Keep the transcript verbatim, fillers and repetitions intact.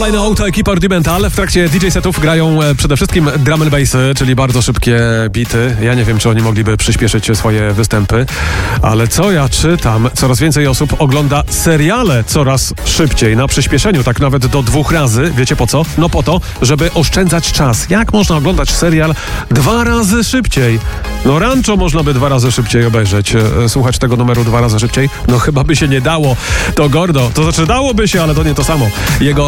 Kolejna autoekipa Rudimental. W trakcie D J setów grają przede wszystkim drum and bassy, czyli bardzo szybkie bity. Ja nie wiem, czy oni mogliby przyspieszyć swoje występy, ale co ja czytam, coraz więcej osób ogląda seriale coraz szybciej, na przyspieszeniu, tak nawet do dwóch razy. Wiecie po co? No po to, żeby oszczędzać czas. Jak można oglądać serial dwa razy szybciej? No Rancho można by dwa razy szybciej obejrzeć. Słuchać tego numeru dwa razy szybciej? No chyba by się nie dało. To Gordo. To znaczy dałoby się, ale to nie to samo. Jego